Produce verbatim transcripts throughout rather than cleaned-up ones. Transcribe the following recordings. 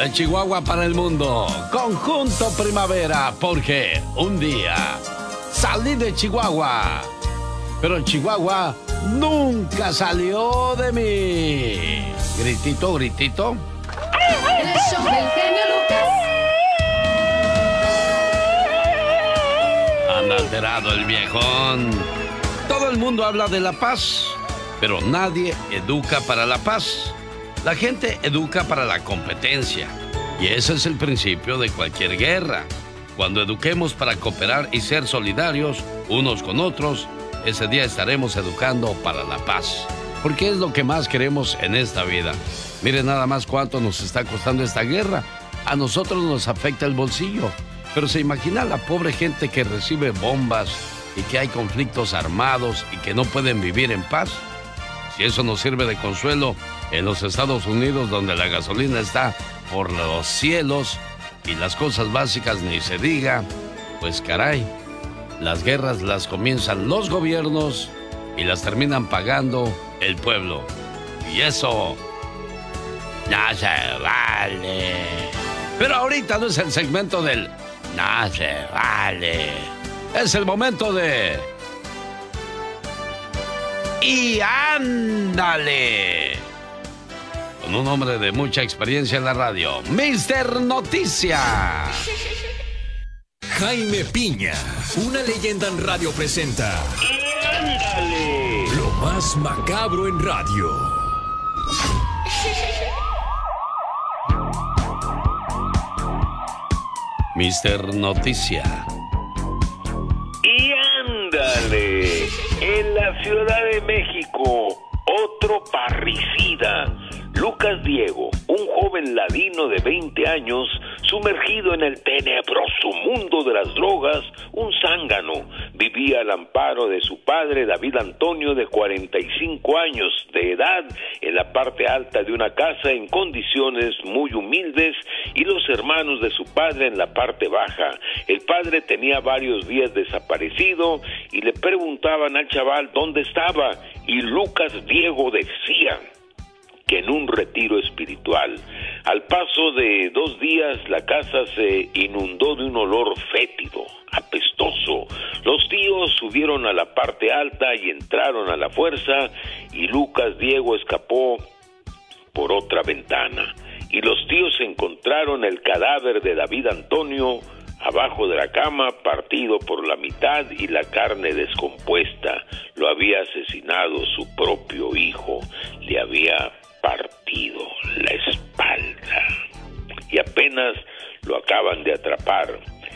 De Chihuahua para el mundo, Conjunto Primavera, porque un día salí de Chihuahua, pero Chihuahua nunca salió de mí. Gritito, gritito. El show del genio Lucas. Anda alterado el viejón. Todo el mundo habla de la paz, pero nadie educa para la paz. La gente educa para la competencia, y ese es el principio de cualquier guerra. Cuando eduquemos para cooperar y ser solidarios unos con otros, ese día estaremos educando para la paz, porque es lo que más queremos en esta vida. Miren nada más cuánto nos está costando esta guerra. A nosotros nos afecta el bolsillo, pero se imagina la pobre gente que recibe bombas y que hay conflictos armados y que no pueden vivir en paz. Si eso nos sirve de consuelo en los Estados Unidos, donde la gasolina está por los cielos y las cosas básicas ni se diga, pues caray, las guerras las comienzan los gobiernos y las terminan pagando el pueblo. Y eso no se vale. Pero ahorita no es el segmento del no se vale. Es el momento de... ¡Y ándale! Con un hombre de mucha experiencia en la radio, mister Noticia. Jaime Piña, una leyenda en radio presenta. ¡Y ándale! Lo más macabro en radio. mister Noticia. ¡Y ándale! En la Ciudad de México, otro parricida. Lucas Diego, un joven ladino de veinte años, sumergido en el tenebroso mundo de las drogas, un zángano, vivía al amparo de su padre David Antonio, de cuarenta y cinco años de edad, en la parte alta de una casa en condiciones muy humildes, y los hermanos de su padre en la parte baja. El padre tenía varios días desaparecido y le preguntaban al chaval dónde estaba, y Lucas Diego decía que en un retiro espiritual. Al paso de dos días, la casa se inundó de un olor fétido, apestoso. Los tíos subieron a la parte alta y entraron a la fuerza, y Lucas Diego escapó por otra ventana. Y los tíos encontraron el cadáver de David Antonio abajo de la cama, partido por la mitad y la carne descompuesta. Lo había asesinado su propio hijo. Le había partido la espalda y apenas lo acaban de atrapar.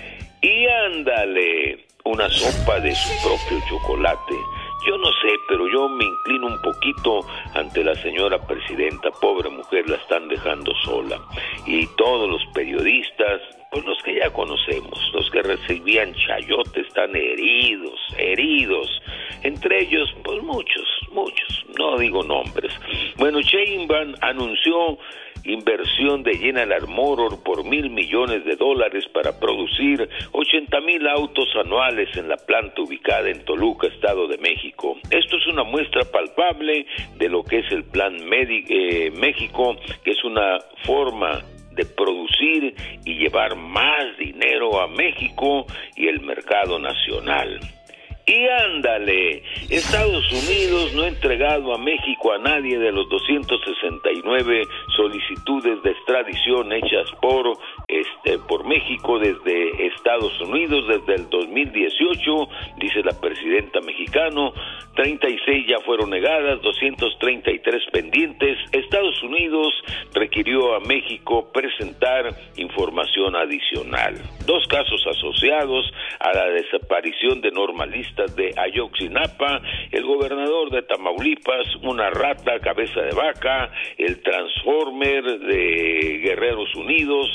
Y ándale, una sopa de su propio chocolate. Yo no sé, pero yo me inclino un poquito ante la señora presidenta. Pobre mujer, la están dejando sola. Y todos los periodistas, pues los que ya conocemos, los que recibían chayote, están heridos, heridos. Entre ellos, pues muchos, muchos, no digo nombres. Bueno, Sheinbaum anunció inversión de General Motors por mil millones de dólares para producir ochenta mil autos anuales en la planta ubicada en Toluca, Estado de México. Esto es una muestra palpable de lo que es el Plan Medi- eh, México, que es una forma de producir y llevar más dinero a México y el mercado nacional. Y ándale, Estados Unidos no ha entregado a México a nadie de los doscientas sesenta y nueve solicitudes de extradición hechas por este por México desde Estados Unidos desde el dos mil dieciocho, dice la presidenta mexicana. treinta y seis ya fueron negadas, doscientos treinta y tres pendientes. Estados Unidos requirió a México presentar información adicional. Dos casos asociados a la desaparición de normalistas de Ayotzinapa, el gobernador de Tamaulipas, una rata cabeza de vaca, el Transformer de Guerreros Unidos,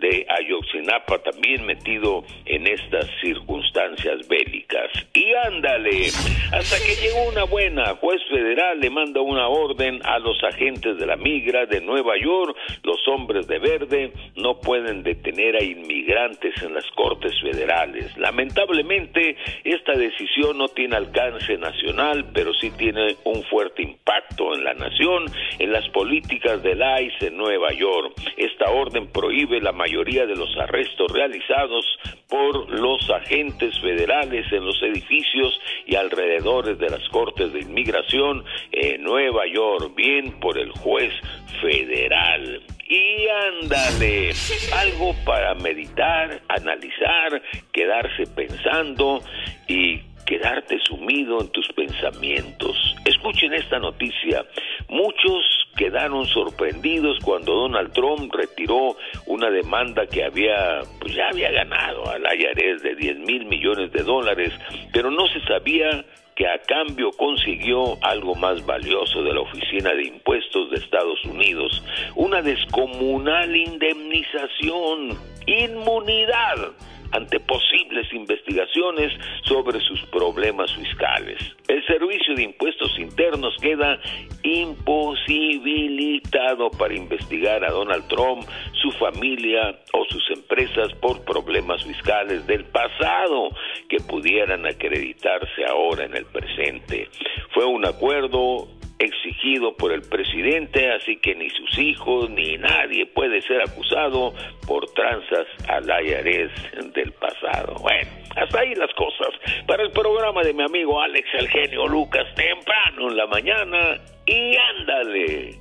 de Ayotzinapa, también metido en estas circunstancias bélicas. Y ándale, hasta que llegó una buena, juez federal le manda una orden a los agentes de la migra de Nueva York. Los hombres de verde no pueden detener a inmigrantes en las cortes federales. Lamentablemente, esta decisión no tiene alcance nacional, pero sí tiene un fuerte impacto en la nación, en las políticas del I C E en Nueva York. Esta orden prohíbe la mayoría de los arrestos realizados por los agentes federales en los edificios y alrededores de las cortes de inmigración en Nueva York, bien por el juez federal. Y ándale, algo para meditar, analizar, quedarse pensando y quedarte sumido en tus pensamientos. Escuchen esta noticia. Muchos quedaron sorprendidos cuando Donald Trump retiró una demanda que había, pues ya había ganado al I R S de diez mil millones de dólares, pero no se sabía que a cambio consiguió algo más valioso de la Oficina de Impuestos de Estados Unidos, una descomunal indemnización, inmunidad ante posibles investigaciones sobre sus problemas fiscales. El Servicio de Impuestos Internos queda imposibilitado para investigar a Donald Trump, su familia o sus empresas por problemas fiscales del pasado que pudieran acreditarse ahora en el presente. Fue un acuerdo exigido por el presidente, así que ni sus hijos ni nadie puede ser acusado por tranzas al I R S del pasado. Bueno, hasta ahí las cosas. Para el programa de mi amigo Alex el genio Lucas, temprano en la mañana, y ándale.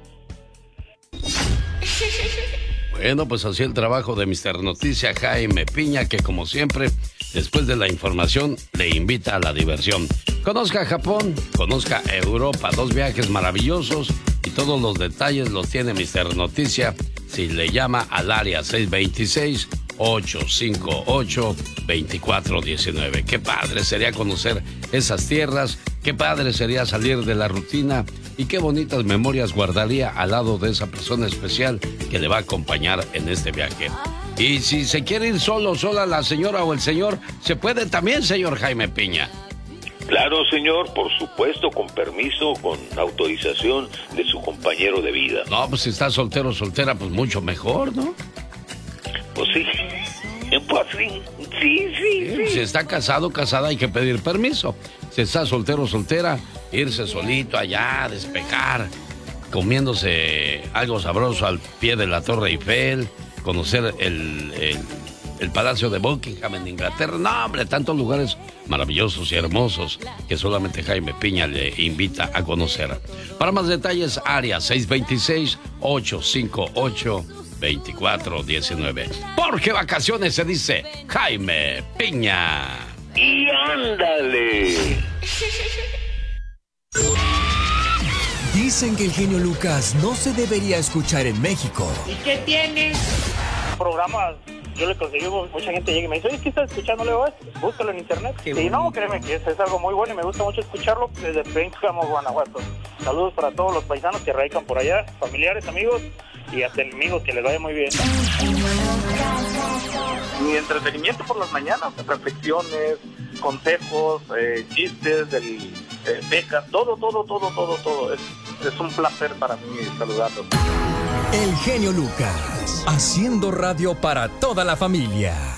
Bueno, pues así el trabajo de mister Noticia Jaime Piña, que como siempre, después de la información, le invita a la diversión. Conozca Japón, conozca Europa, dos viajes maravillosos y todos los detalles los tiene mister Noticia si le llama al área seis dos seis, ocho cinco ocho, dos cuatro uno nueve. Qué padre sería conocer esas tierras, qué padre sería salir de la rutina y qué bonitas memorias guardaría al lado de esa persona especial que le va a acompañar en este viaje. Y si se quiere ir solo, sola la señora o el señor, se puede también, señor Jaime Piña. Claro, señor, por supuesto, con permiso, con autorización de su compañero de vida. No, pues si está soltero o soltera, pues mucho mejor, ¿no? Pues sí, pues sí, sí, sí, sí. Si está casado, casada, hay que pedir permiso. Si está soltero o soltera, irse solito allá, a despejar, comiéndose algo sabroso al pie de la Torre Eiffel, conocer el, el, el Palacio de Buckingham en Inglaterra. No, hombre, tantos lugares maravillosos y hermosos que solamente Jaime Piña le invita a conocer. Para más detalles, área seis dos seis, ocho cinco ocho, dos cuatro uno nueve. Porque vacaciones se dice Jaime Piña. Y ándale. Dicen que el genio Lucas no se debería escuchar en México. ¿Y qué tiene? Programas, yo le conseguí, mucha gente llega y me dice, oye, ¿qué estás escuchando, Leo? Búscalo en internet. Y no, créeme que es, es algo muy bueno y me gusta mucho escucharlo desde Pénjamo, Guanajuato. Saludos para todos los paisanos que radican por allá, familiares, amigos y hasta enemigos, que les vaya muy bien. Mi entretenimiento por las mañanas, reflexiones, consejos, eh, chistes, del, eh, becas, todo, todo, todo, todo, todo. Es, es un placer para mí saludarlos. El genio Lucas, haciendo radio para toda la familia.